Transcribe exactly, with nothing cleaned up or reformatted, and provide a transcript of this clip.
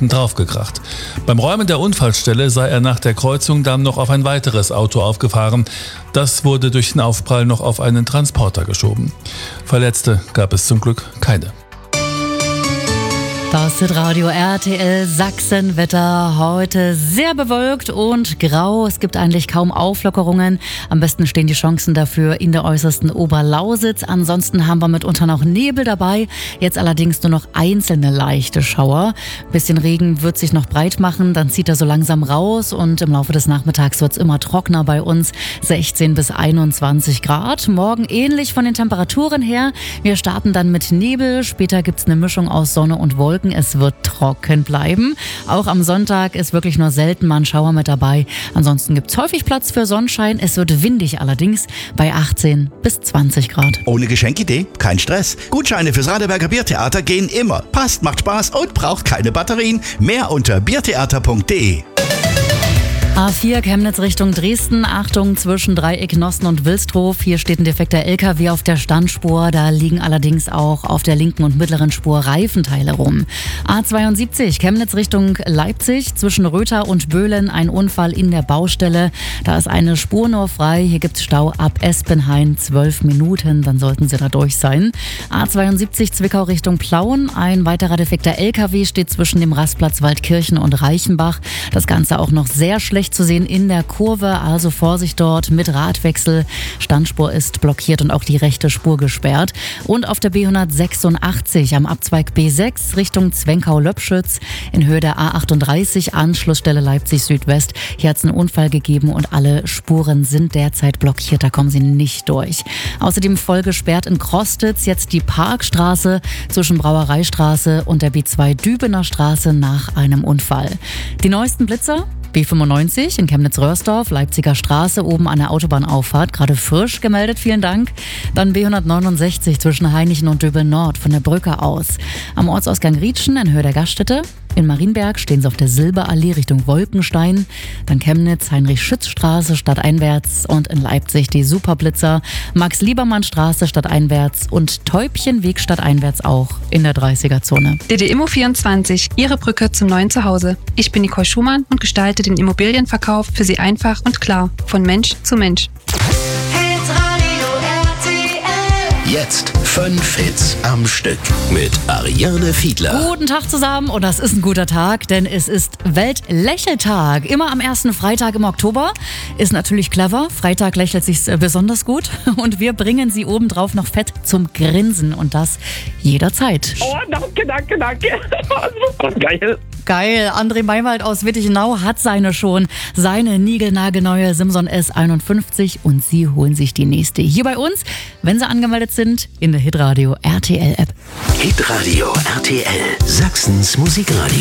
hinten drauf gekracht. Beim Räumen der Unfallstelle sei er nach der Kreuzung dann noch auf ein weiteres Auto aufgefahren. Das wurde durch den Aufprall noch auf einen Transporter geschoben. Verletzte gab es zum Glück keine. Das Hitradio R T L Sachsenwetter. Heute sehr bewölkt und grau. Es gibt eigentlich kaum Auflockerungen. Am besten stehen die Chancen dafür in der äußersten Oberlausitz. Ansonsten haben wir mitunter noch Nebel dabei. Jetzt allerdings nur noch einzelne leichte Schauer. Ein bisschen Regen wird sich noch breit machen. Dann zieht er so langsam raus und im Laufe des Nachmittags wird es immer trockener bei uns. sechzehn bis einundzwanzig Grad. Morgen ähnlich von den Temperaturen her. Wir starten dann mit Nebel. Später gibt es eine Mischung aus Sonne und Wolken. Es wird trocken bleiben. Auch am Sonntag ist wirklich nur selten mal ein Schauer mit dabei. Ansonsten gibt es häufig Platz für Sonnenschein. Es wird windig allerdings bei achtzehn bis zwanzig Grad. Ohne Geschenkidee? Kein Stress. Gutscheine fürs Radeberger Biertheater gehen immer. Passt, macht Spaß und braucht keine Batterien. Mehr unter biertheater punkt de. A vier Chemnitz Richtung Dresden. Achtung, zwischen Dreieck Nossen und Wilstrow. Hier steht ein defekter L K W auf der Standspur. Da liegen allerdings auch auf der linken und mittleren Spur Reifenteile rum. A zweiundsiebzig Chemnitz Richtung Leipzig. Zwischen Röther und Böhlen ein Unfall in der Baustelle. Da ist eine Spur nur frei. Hier gibt es Stau ab Espenhain. Zwölf Minuten, dann sollten Sie da durch sein. A zweiundsiebzig Zwickau Richtung Plauen. Ein weiterer defekter L K W steht zwischen dem Rastplatz Waldkirchen und Reichenbach. Das Ganze auch noch sehr schlecht zu sehen in der Kurve, also Vorsicht dort mit Radwechsel. Standspur ist blockiert und auch die rechte Spur gesperrt. Und auf der B hundertsechsundachtzig am Abzweig B sechs Richtung Zwenkau-Löbschütz in Höhe der A achtunddreißig, Anschlussstelle Leipzig Südwest. Hier hat es einen Unfall gegeben und alle Spuren sind derzeit blockiert, da kommen Sie nicht durch. Außerdem voll gesperrt in Krostitz jetzt die Parkstraße zwischen Brauereistraße und der B zwei Dübener Straße nach einem Unfall. Die neuesten Blitzer? B fünfundneunzig in Chemnitz-Röhrsdorf, Leipziger Straße, oben an der Autobahnauffahrt, gerade frisch gemeldet, vielen Dank. Dann B hundertneunundsechzig zwischen Hainichen und Döbel Nord von der Brücke aus. Am Ortsausgang Rietschen in Höhe der Gaststätte. In Marienberg stehen Sie auf der Silberallee Richtung Wolkenstein. Dann Chemnitz, Heinrich-Schütz-Straße stadteinwärts und in Leipzig die Superblitzer. Max-Liebermann-Straße stadteinwärts und Täubchenweg stadteinwärts auch in der dreißiger-Zone. D D Immo vierundzwanzig, Ihre Brücke zum neuen Zuhause. Ich bin Nicole Schumann und gestalte den Immobilienverkauf für Sie einfach und klar, von Mensch zu Mensch. Jetzt fünf Hits am Stück mit Ariane Fiedler. Guten Tag zusammen und das ist ein guter Tag, denn es ist Weltlächeltag. Immer am ersten Freitag im Oktober. Ist natürlich clever. Freitag lächelt sich besonders gut und wir bringen Sie obendrauf noch fett zum Grinsen und das jederzeit. Oh, danke, danke, danke. Geil. Geil. André Maywald aus Wittichenau hat seine schon. Seine niegelnagelneue Simson S einundfünfzig und Sie holen sich die nächste hier bei uns, wenn Sie angemeldet sind, in der Hitradio R T L App. Hitradio R T L, Sachsens Musikradio.